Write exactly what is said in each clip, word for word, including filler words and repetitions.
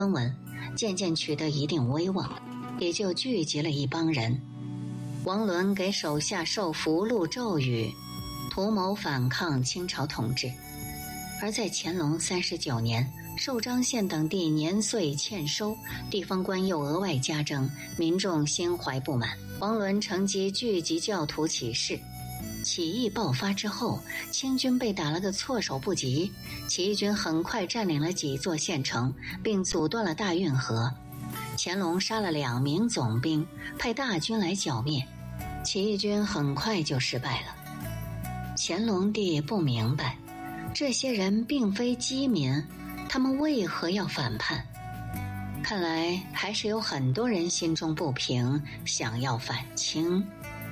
闻闻，渐渐取得一定威望，也就聚集了一帮人。王伦给手下授符箓咒语，图谋反抗清朝统治。而在乾隆三十九年，寿张县等地年岁欠收，地方官又额外加征，民众心怀不满。王伦乘机聚集教徒起事，起义爆发之后，清军被打了个措手不及，起义军很快占领了几座县城，并阻断了大运河。乾隆杀了两名总兵，派大军来剿灭，起义军很快就失败了。乾隆帝不明白，这些人并非饥民，他们为何要反叛？看来还是有很多人心中不平，想要反清。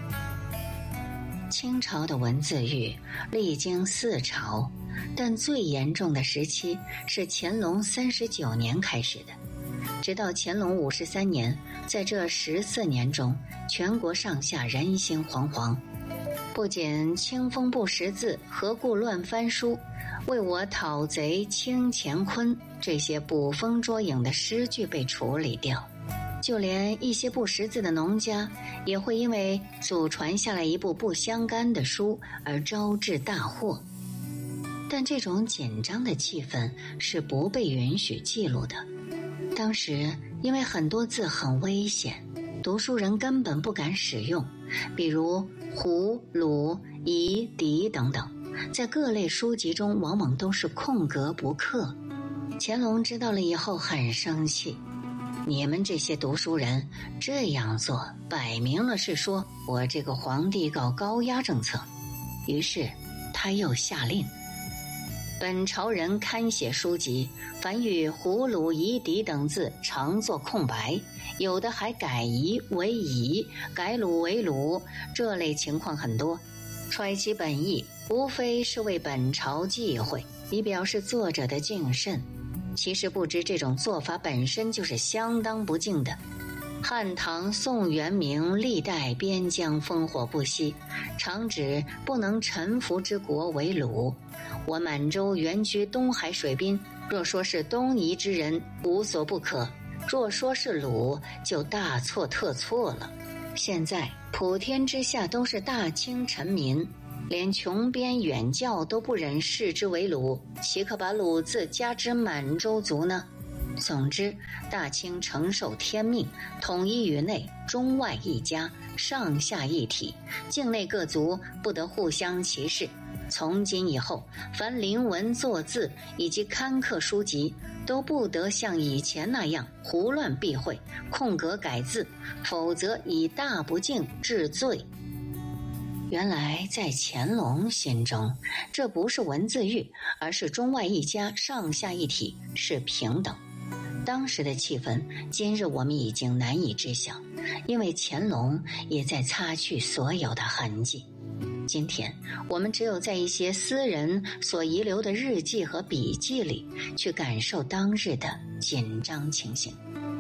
清朝的文字狱历经四朝，但最严重的时期是乾隆三十九年开始的，直到乾隆五十三年，在这十四年中，全国上下人心惶惶。不仅清风不识字，何故乱翻书，为我讨贼清乾坤，这些捕风捉影的诗句被处理掉，就连一些不识字的农家也会因为祖传下来一部不相干的书而招致大祸。但这种紧张的气氛是不被允许记录的。当时因为很多字很危险，读书人根本不敢使用，比如胡、鲁、夷、狄等等，在各类书籍中往往都是空格不刻。乾隆知道了以后很生气，你们这些读书人这样做，摆明了是说我这个皇帝搞高压政策。于是他又下令，本朝人刊写书籍，凡与胡、鲁、夷、狄等字常作空白，有的还改夷为夷，改鲁为鲁，这类情况很多。揣其本意，无非是为本朝忌讳，以表示作者的敬慎。其实不知这种做法本身就是相当不敬的。汉唐宋元明历代边疆烽火不息，常指不能臣服之国为鲁。我满洲原居东海水滨，若说是东夷之人，无所不可；若说是鲁，就大错特错了。现在普天之下都是大清臣民，连穷边远教都不忍视之为鲁，岂可把鲁字加之满洲族呢？总之，大清承受天命，统一于内中外一家，上下一体，境内各族不得互相歧视。从今以后，凡临文作字以及刊刻书籍，都不得像以前那样胡乱避讳、空格改字，否则以大不敬治罪。原来在乾隆心中，这不是文字狱，而是中外一家，上下一体，是平等。当时的气氛，今日我们已经难以知晓，因为乾隆也在擦去所有的痕迹。今天我们只有在一些私人所遗留的日记和笔记里，去感受当日的紧张情形。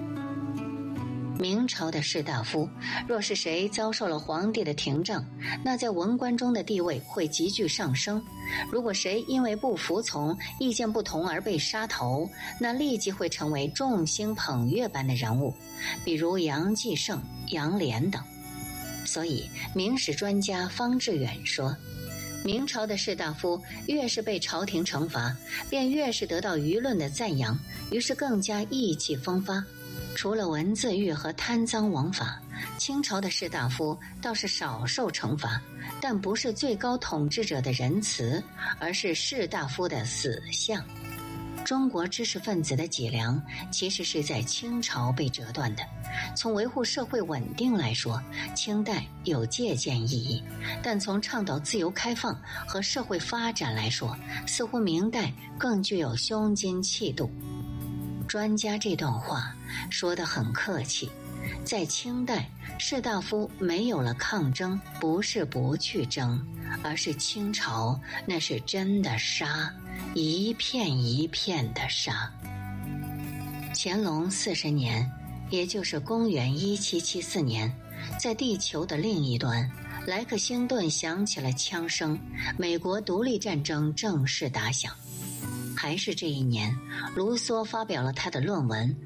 明朝的士大夫，若是谁遭受了皇帝的廷杖，那在文官中的地位会急剧上升；如果谁因为不服从、意见不同而被杀头，那立即会成为众星捧月般的人物，比如杨继盛、杨涟等。所以明史专家方志远说，明朝的士大夫越是被朝廷惩罚，便越是得到舆论的赞扬，于是更加意气风发。除了文字狱和贪赃枉法，清朝的士大夫倒是少受惩罚，但不是最高统治者的仁慈，而是士大夫的死相。中国知识分子的脊梁其实是在清朝被折断的。从维护社会稳定来说，清代有借鉴意义，但从倡导自由开放和社会发展来说，似乎明代更具有胸襟气度。专家这段话说得很客气，在清代，士大夫没有了抗争，不是不去争，而是清朝那是真的杀，一片一片的杀。乾隆四十年，也就是公元一七七四年，在地球的另一端，莱克星顿响起了枪声，美国独立战争正式打响。还是这一年，卢梭发表了他的论文《